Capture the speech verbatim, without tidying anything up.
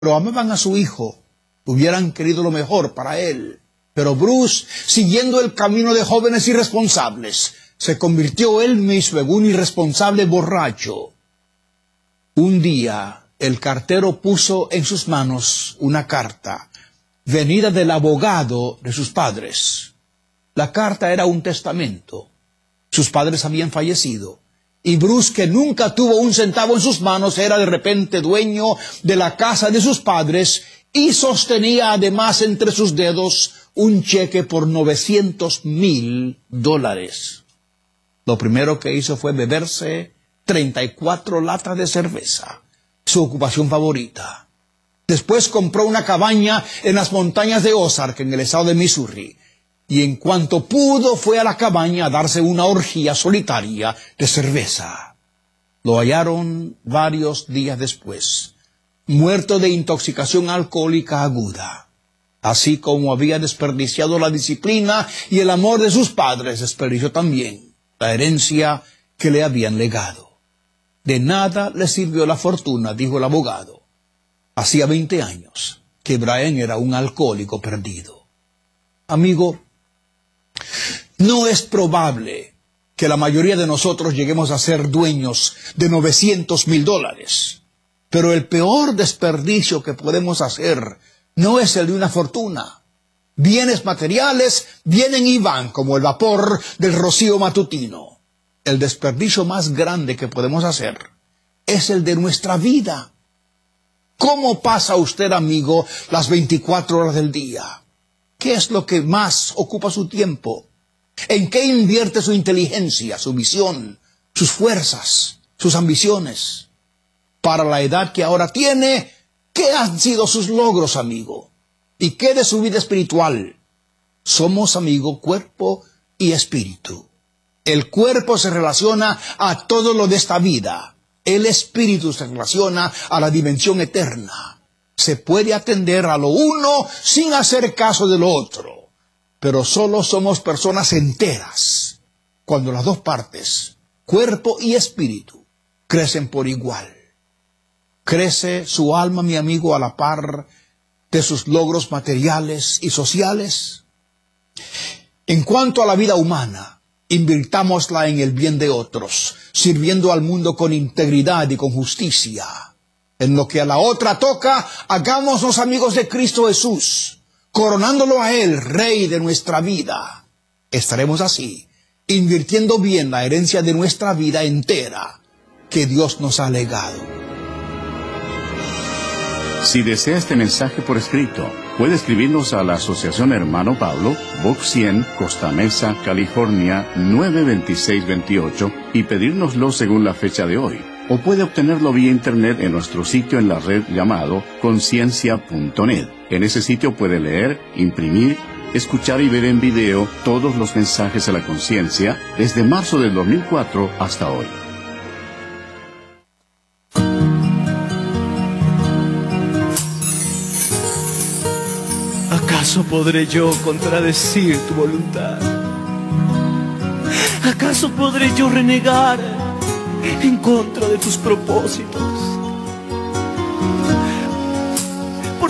pero amaban a su hijo, hubieran querido lo mejor para él. Pero Bruce, siguiendo el camino de jóvenes irresponsables, se convirtió él mismo en un irresponsable borracho. Un día, el cartero puso en sus manos una carta, venida del abogado de sus padres. La carta era un testamento. Sus padres habían fallecido, y Bruce, que nunca tuvo un centavo en sus manos, era de repente dueño de la casa de sus padres y sostenía además entre sus dedos un cheque por novecientos mil dólares. Lo primero que hizo fue beberse treinta y cuatro latas de cerveza, su ocupación favorita. Después compró una cabaña en las montañas de Ozark, en el estado de Missouri, y en cuanto pudo fue a la cabaña a darse una orgía solitaria de cerveza. Lo hallaron varios días después, muerto de intoxicación alcohólica aguda. Así como había desperdiciado la disciplina y el amor de sus padres, desperdició también la herencia que le habían legado. De nada le sirvió la fortuna, dijo el abogado. Hacía veinte años que Brian era un alcohólico perdido. Amigo, no es probable que la mayoría de nosotros lleguemos a ser dueños de novecientos mil dólares. Pero el peor desperdicio que podemos hacer no es el de una fortuna. Bienes materiales vienen y van como el vapor del rocío matutino. El desperdicio más grande que podemos hacer es el de nuestra vida. ¿Cómo pasa usted, amigo, las veinticuatro horas del día? ¿Qué es lo que más ocupa su tiempo? ¿En qué invierte su inteligencia, su visión, sus fuerzas, sus ambiciones? Para la edad que ahora tiene, ¿qué han sido sus logros, amigo? ¿Y qué de su vida espiritual? Somos, amigo, cuerpo y espíritu. El cuerpo se relaciona a todo lo de esta vida. El espíritu se relaciona a la dimensión eterna. Se puede atender a lo uno sin hacer caso de lo otro. Pero solo somos personas enteras cuando las dos partes, cuerpo y espíritu, crecen por igual. ¿Crece su alma, mi amigo, a la par de sus logros materiales y sociales? En cuanto a la vida humana, invirtámosla en el bien de otros, sirviendo al mundo con integridad y con justicia. En lo que a la otra toca, hagámonos amigos de Cristo Jesús, coronándolo a Él, Rey de nuestra vida. Estaremos así, invirtiendo bien la herencia de nuestra vida entera que Dios nos ha legado. Si desea este mensaje por escrito, puede escribirnos a la Asociación Hermano Pablo, Box cien, Costa Mesa, California, nueve dos seis dos ocho, y pedírnoslo según la fecha de hoy. O puede obtenerlo vía internet en nuestro sitio en la red llamado conciencia punto net. En ese sitio puede leer, imprimir, escuchar y ver en video todos los mensajes a la conciencia desde marzo del dos mil cuatro hasta hoy. ¿Acaso podré yo contradecir tu voluntad? ¿Acaso podré yo renegar en contra de tus propósitos?